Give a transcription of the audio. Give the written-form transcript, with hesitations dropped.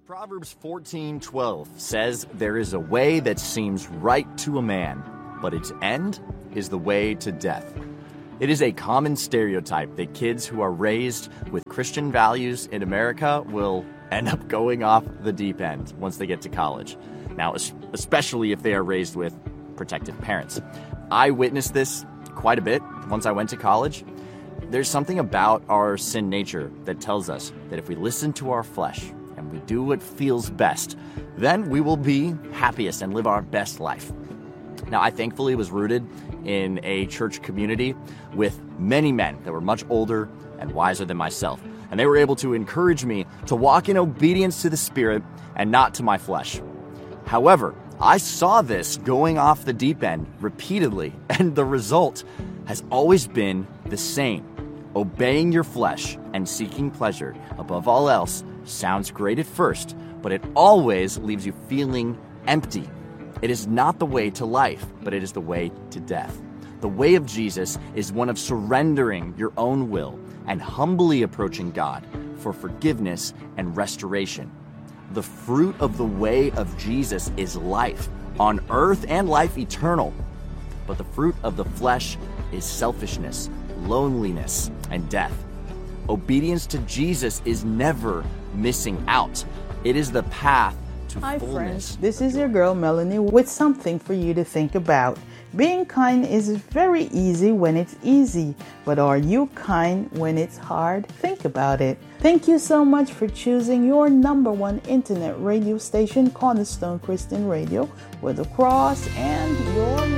Proverbs 14:12 says, "There is a way that seems right to a man, but its end is the way to death." It is a common stereotype that kids who are raised with Christian values in America will end up going off the deep end once they get to college. Now, especially if they are raised with protective parents. I witnessed this quite a bit once I went to college. There's something about our sin nature that tells us that if we listen to our flesh and we do what feels best, then we will be happiest and live our best life. Now, I thankfully was rooted in a church community with many men that were much older and wiser than myself, and they were able to encourage me to walk in obedience to the Spirit and not to my flesh. However, I saw this going off the deep end repeatedly, and the result has always been the same. Obeying your flesh and seeking pleasure above all else sounds great at first, but it always leaves you feeling empty. It is not the way to life, but it is the way to death. The way of Jesus is one of surrendering your own will and humbly approaching God for forgiveness and restoration. The fruit of the way of Jesus is life on earth and life eternal. But the fruit of the flesh is selfishness, loneliness, and death. Obedience to Jesus is never missing out. It is the path to Hi fullness. friends, this is your girl Melanie with something for you to think about. Being kind is very easy when it's easy, but are you kind when it's hard? Think about it. Thank you so much for choosing your #1 internet radio station, Cornerstone Christian Radio, with a cross and your